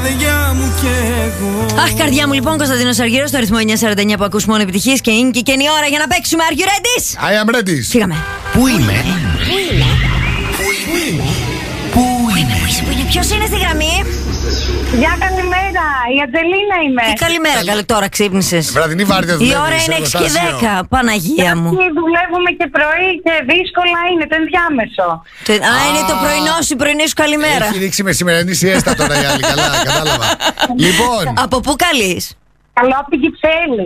Αχ, καρδιά μου, λοιπόν, Κωνσταντίνος Αργύρος, στο ρυθμό 949 που ακούς μόνο επιτυχίες και είναι και η ώρα για να παίξουμε. Are you ready? I am ready. Φύγαμε. Πού είμαι? Ποιος είναι στη γραμμή? Γεια, καλημέρα. Η Αντζελίνα είμαι. Τι καλημέρα, καλή, τώρα ξύπνησες. Βραδινή βάρδια Η δουλεύεις, ώρα είναι 6 και 10. Παναγία μου. Δουλεύουμε και πρωί και δύσκολα είναι το ενδιάμεσο. Είναι το πρωινό σου, η πρωινή σου καλημέρα. Έχει ρίξει μεσημερινή σιέστα τώρα η άλλη. Καλά, κατάλαβα. Λοιπόν. Από πού καλείς? Καλό από την Κυψέλη.